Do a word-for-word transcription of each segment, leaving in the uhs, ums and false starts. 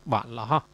晚了哈。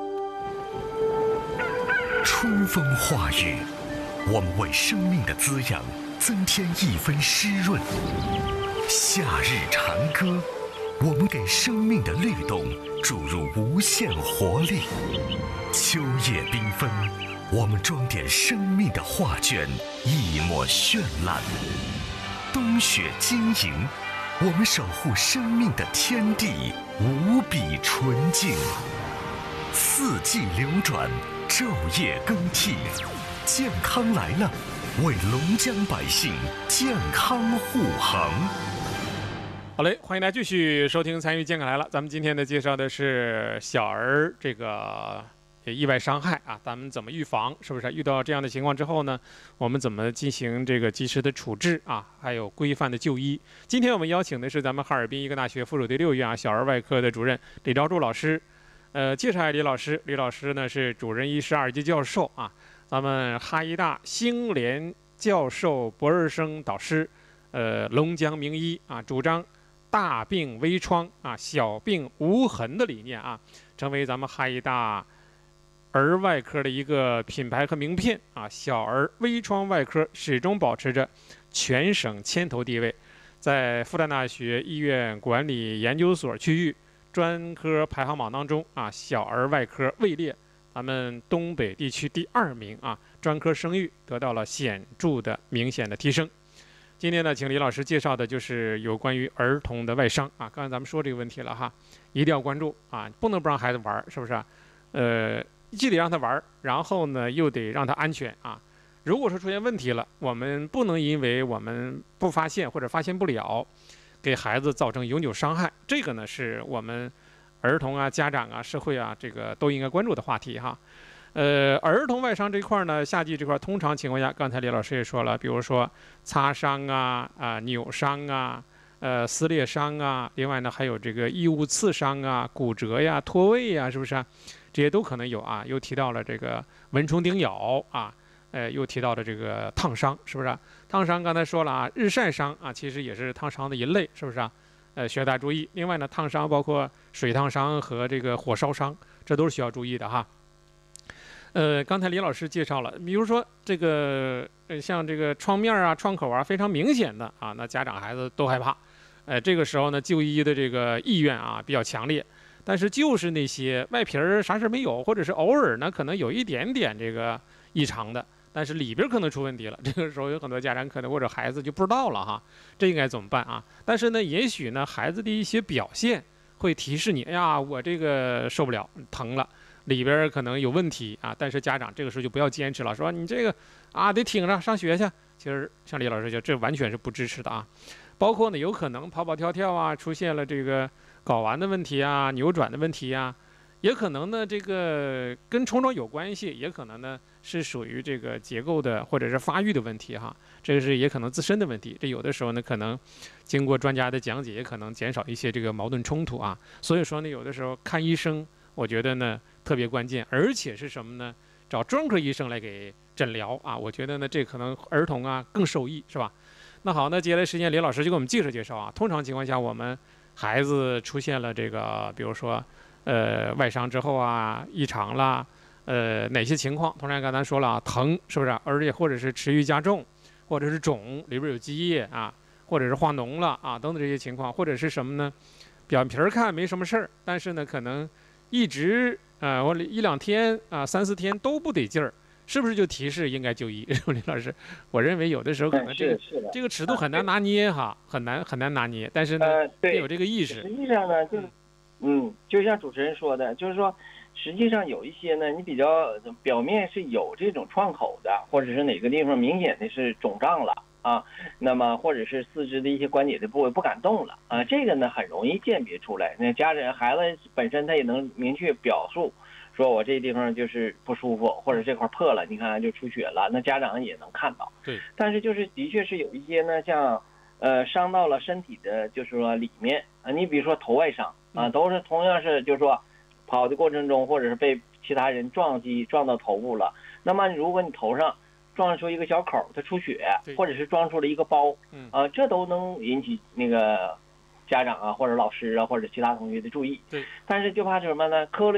春风化雨，我们为生命的滋养增添一分湿润；夏日长歌，我们给生命的律动注入无限活力；秋叶缤纷，我们装点生命的画卷，一抹绚烂；冬雪晶莹，我们守护生命的天地，无比纯净。四季流转，昼夜更替，健康来了，为龙江百姓健康护航。 好嘞，欢迎大家继续收听参与健康来了。咱们今天呢介绍的是小儿这个意外伤害啊，咱们怎么预防？是不是遇到这样的情况之后呢，我们怎么进行这个及时的处置啊？还有规范的就医。今天我们邀请的是咱们哈尔滨医科大学附属第六院啊小儿外科的主任李昭柱老师。呃，介绍一下李老师，李老师呢是主任医师二级教授啊，咱们哈医大兴联教授博士生导师，呃，龙江名医啊，主张大病微创啊，小病无痕的理念啊，成为咱们哈医大儿外科的一个品牌和名片啊。小儿微创外科始终保持着全省牵头地位，在复旦大学医院管理研究所区域专科排行榜当中啊，小儿外科位列咱们东北地区第二名啊，专科声誉得到了显著的明显的提升。今天呢，请李老师介绍的就是有关于儿童的外伤啊。刚才咱们说这个问题了哈，一定要关注啊，不能不让孩子玩，是不是啊？呃，既得让他玩，然后呢又得让他安全啊。如果说出现问题了，我们不能因为我们不发现或者发现不了，给孩子造成永久伤害，这个呢是我们儿童啊、家长啊、社会啊，这个都应该关注的话题哈。呃，儿童外伤这块呢，夏季这块通常情况下，刚才李老师也说了，比如说擦伤啊、啊、呃、扭伤啊、呃撕裂伤啊，另外呢还有这个异物刺伤啊、骨折呀、脱位呀，是不是啊？这些都可能有啊。又提到了这个蚊虫叮咬啊。呃，又提到了这个烫伤，是不是啊？烫伤刚才说了啊，日晒伤啊，其实也是烫伤的一类，是不是啊？呃，需要大家注意。另外呢，烫伤包括水烫伤和这个火烧伤，这都是需要注意的哈。呃，刚才李老师介绍了，比如说这个呃，像这个创面啊、创口啊，非常明显的啊，那家长孩子都害怕。呃，这个时候呢，就医的这个意愿啊比较强烈。但是就是那些外皮儿啥事没有，或者是偶尔呢可能有一点点这个异常的。但是里边可能出问题了，这个时候有很多家长可能或者孩子就不知道了哈，这应该怎么办啊？但是呢，也许呢孩子的一些表现会提示你，哎呀，我这个受不了，疼了，里边可能有问题啊。但是家长这个时候就不要坚持了，说你这个啊得挺着上学去。其实像李老师说，这完全是不支持的啊。包括呢，有可能跑跑跳跳啊，出现了这个睾丸的问题啊、扭转的问题啊。也可能呢，这个跟冲撞有关系，也可能呢是属于这个结构的或者是发育的问题哈，这个是也可能自身的问题。这有的时候呢，可能经过专家的讲解，也可能减少一些这个矛盾冲突啊。所以说呢，有的时候看医生，我觉得呢特别关键，而且是什么呢？找专科医生来给诊疗啊，我觉得呢这可能儿童啊更受益，是吧？那好，那接下来时间李老师就给我们介绍介绍啊。通常情况下，我们孩子出现了这个，比如说。呃，外伤之后啊，异常啦，呃，哪些情况？通常刚才说了啊，疼是不是？而且或者是持续加重，或者是肿，里边有积液啊，或者是化脓了啊，等等这些情况，或者是什么呢？表皮儿看没什么事儿，但是呢，可能一直啊，或者一两天啊，三四天都不得劲儿，是不是就提示应该就医？李老师，我认为有的时候可能这个这个尺度很难拿捏哈，很难很难拿捏，但是呢，得有这个意识。 实际上呢，就是。嗯，就像主持人说的，就是说，实际上有一些呢，你比较表面是有这种创口的，或者是哪个地方明显的是肿胀了啊，那么或者是四肢的一些关节的部位不敢动了啊，这个呢很容易鉴别出来。那家人孩子本身他也能明确表述，说我这地方就是不舒服，或者这块破了，你看就出血了，那家长也能看到。 对。 但是就是的确是有一些呢，像呃伤到了身体的，就是说里面啊，你比如说头外伤。啊，都是同样是，就是说，跑的过程中，或者是被其他人撞击撞到头部了。那么，如果你头上撞出一个小口，它出血，或者是撞出了一个包，啊，这都能引起那个家长啊，或者老师啊，或者其他同学的注意。 对， 但是就怕什么呢？磕了。